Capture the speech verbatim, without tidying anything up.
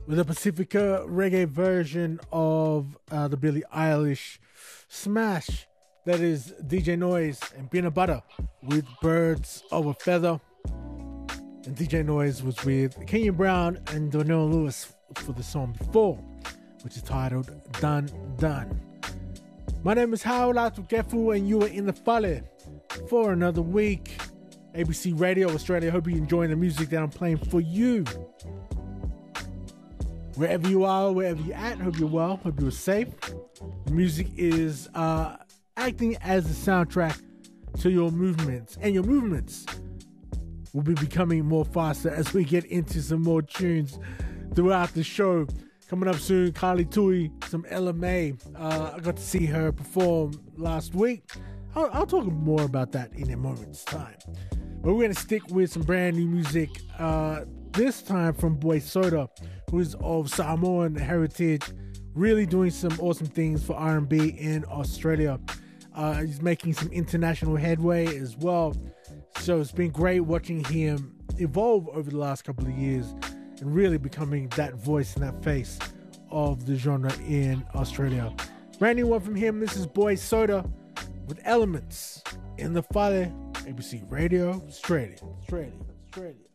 with a Pacifica reggae version of uh, the Billie Eilish smash. That is D J Noise and Peanut Butter with Birds of a Feather. And D J Noise was with Kenyon Brown and Donnell Lewis for the song before, which is titled Done Done. My name is Howard Atukefu and you are in the Fale for another week. A B C Radio Australia. Hope you're enjoying the music that I'm playing for you. Wherever you are, wherever you're at, hope you're well, hope you're safe. The music is uh, acting as the soundtrack to your movements, and your movements will be becoming more faster as we get into some more tunes throughout the show. Coming up soon, Carly Tui, some Ella May. Uh, I got to see her perform last week. I'll, I'll talk more about that in a moment's time. But we're going to stick with some brand new music, uh, this time from Boy Soda, who is of Samoan heritage, really doing some awesome things for R and B in Australia. Uh, he's making some international headway as well. So it's been great watching him evolve over the last couple of years and really becoming that voice and that face of the genre in Australia. Brand new one from him. This is Boy Soda with Elements in the Fale, A B C Radio, Australia, Australia, Australia.